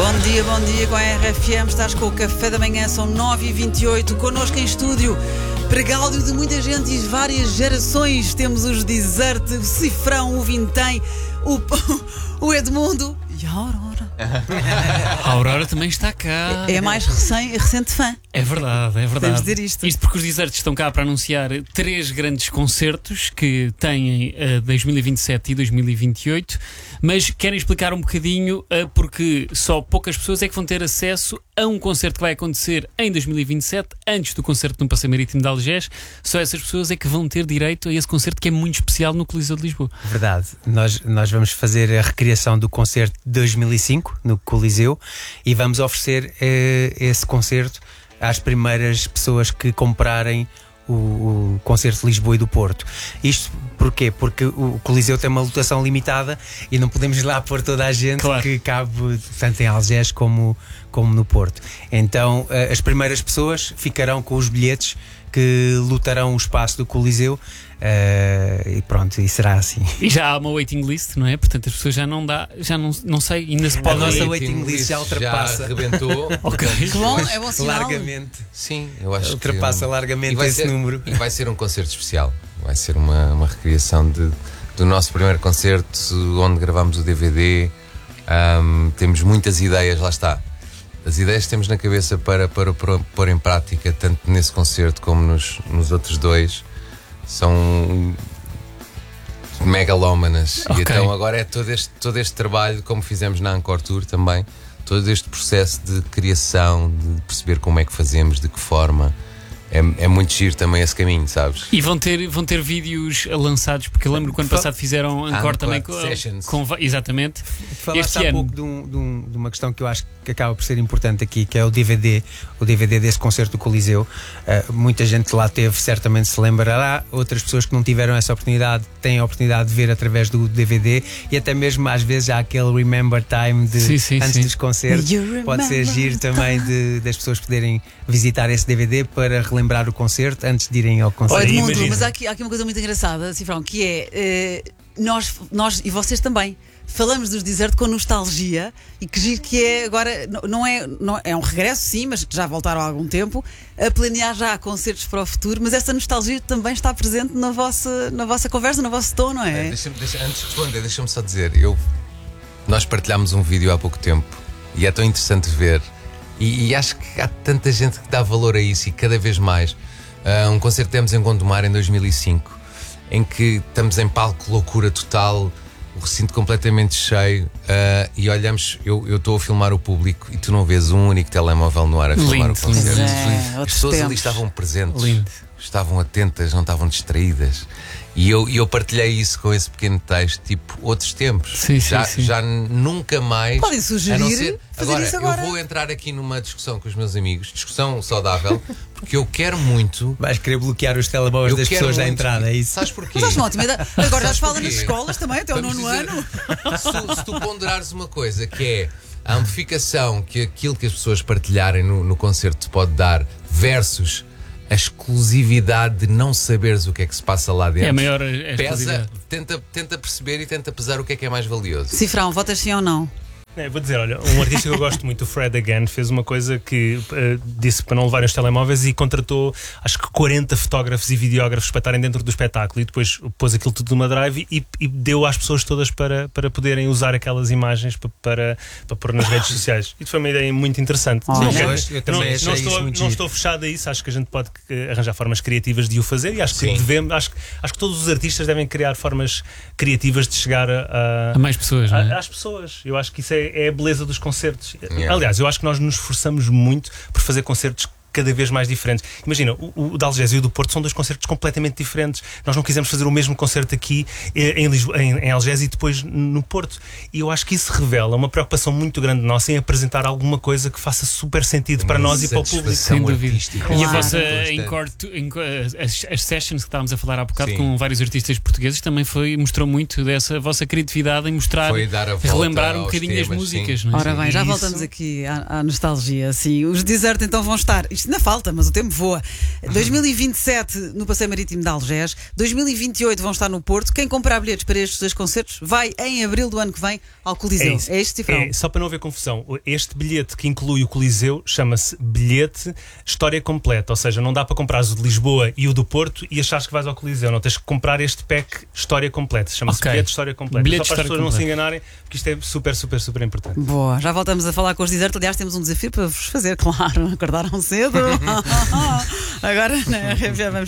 Bom dia com a RFM. Estás com o Café da Manhã, são 9h28. Connosco em estúdio, pregáudio de muita gente e várias gerações. Temos os Desert, o Cifrão, o Vintém, o Edmundo e a Aurora. A Aurora também está cá. É a mais recente fã. É verdade. Podemos dizer isto. Isto porque os Desertos estão cá para anunciar 3 grandes concertos que têm 2027 e 2028, mas querem explicar um bocadinho porque só poucas pessoas é que vão ter acesso a um concerto que vai acontecer em 2027, antes do concerto no Passeio Marítimo de Algés. Só essas pessoas é que vão ter direito a esse concerto, que é muito especial, no Coliseu de Lisboa. Verdade. Nós vamos fazer a recriação do concerto de 2005 no Coliseu e vamos oferecer esse concerto às primeiras pessoas que comprarem o concerto de Lisboa e do Porto. Isto porquê? Porque o Coliseu tem uma lotação limitada e não podemos ir lá pôr toda a gente, claro, que cabe tanto em Algés como no Porto. Então as primeiras pessoas ficarão com os bilhetes que lotarão o espaço do Coliseu, e pronto, e será assim. E já há uma waiting list, não é? Portanto as pessoas já não sei, ainda se pode. A nossa waiting list já ultrapassa. Já arrebentou. Ok. Que bom, é bom sinal. Largamente. Sim, eu acho ultrapassa largamente esse número. E vai ser um concerto especial. Vai ser uma recriação do nosso primeiro concerto, onde gravámos o DVD. Temos muitas ideias, lá está. As ideias que temos na cabeça para pôr em prática, tanto nesse concerto como nos outros dois, são megalómanas. Okay. E então agora é todo este trabalho, como fizemos na Encore Tour também, todo este processo de criação, de perceber como é que fazemos, de que forma. É muito giro também esse caminho, sabes? E vão ter vídeos lançados, porque eu lembro que ano passado fizeram Encore também com exatamente. Falaste há pouco de uma questão que eu acho que acaba por ser importante aqui, que é o DVD desse concerto do Coliseu. Muita gente lá teve, certamente se lembrará. Outras pessoas que não tiveram essa oportunidade têm a oportunidade de ver através do DVD, e até mesmo às vezes há aquele Remember Time antes dos concertos. Pode ser giro também das pessoas poderem visitar esse DVD para relembrar o concerto antes de irem ao concerto. Olha, Edmundo, mas há aqui uma coisa muito engraçada, Cifrão, que é nós e vocês também falamos dos Desert com nostalgia, e que giro que é agora, não é um regresso, sim, mas que já voltaram há algum tempo a planear já concertos para o futuro, mas essa nostalgia também está presente na vossa conversa, no vosso tom, não é? Antes de responder, deixa-me só dizer, nós partilhámos um vídeo há pouco tempo e é tão interessante ver. E acho que há tanta gente que dá valor a isso, e cada vez mais. Um concerto que temos em Gondomar em 2005, em que estamos em palco, loucura total, o recinto completamente cheio, e olhamos, eu estou a filmar o público e tu não vês um único telemóvel no ar a filmar o concerto. As pessoas ali estavam presentes, estavam atentas, não estavam distraídas. E eu partilhei isso com esse pequeno texto, tipo, outros tempos. Sim. Já nunca mais. Podem sugerir. Agora, eu vou entrar aqui numa discussão com os meus amigos, discussão saudável, porque eu quero muito. Vais querer bloquear os telemóveis das pessoas da entrada, é isso? Sabes porquê? Mas ótima ideia. Agora já se fala nas escolas também, até o 9º ano. Se tu ponderares uma coisa, que é a amplificação que aquilo que as pessoas partilharem no concerto pode dar, versus a exclusividade de não saberes o que é que se passa lá dentro. É a maior pesa, tenta perceber e tenta pesar o que é mais valioso. Cifrão, votas sim ou não? Vou dizer, olha, um artista que eu gosto muito, o Fred Again, fez uma coisa que disse para não levarem os telemóveis e contratou, acho que 40 fotógrafos e videógrafos para estarem dentro do espetáculo, e depois pôs aquilo tudo numa drive e deu às pessoas todas para poderem usar aquelas imagens para pôr nas redes sociais. E foi uma ideia muito interessante. Eu também achei isso muito não estou fechado a isso, acho que a gente pode arranjar formas criativas de o fazer, e acho que acho que todos os artistas devem criar formas criativas de chegar a mais pessoas, não é? Às pessoas. Eu acho que isso é a beleza dos concertos. Aliás, eu acho que nós nos esforçamos muito por fazer concertos cada vez mais diferentes. Imagina, o de Algés e o do Porto são 2 concertos completamente diferentes. Nós não quisemos fazer o mesmo concerto aqui em Algés e depois no Porto. E eu acho que isso revela uma preocupação muito grande nossa em apresentar alguma coisa que faça super sentido para nós e para o público. Sem dúvida. Claro. E a vossa as sessions que estávamos a falar há bocado, com vários artistas portugueses, também mostrou muito dessa vossa criatividade em mostrar, relembrar um bocadinho as músicas. Não é? Ora bem, já voltamos aqui à nostalgia. Sim, os Desert então vão estar. isto ainda falta, mas o tempo voa. 2027 no Passeio Marítimo de Algés, 2028 vão estar no Porto. Quem comprar bilhetes para estes 2 concertos vai em abril do ano que vem ao Coliseu. É este cifrão. Só para não haver confusão, este bilhete que inclui o Coliseu chama-se bilhete história completa, ou seja, não dá para comprar o de Lisboa e o do Porto e achares que vais ao Coliseu, não tens que comprar este pack história completa, chama-se bilhete história completa. Bilhete só para as pessoas não completa. se enganarem, porque isto é super, super, super importante. Boa, já voltamos a falar com os Desert. Aliás, temos um desafio para vos fazer, claro. Acordaram cedo. Agora na RFM vamos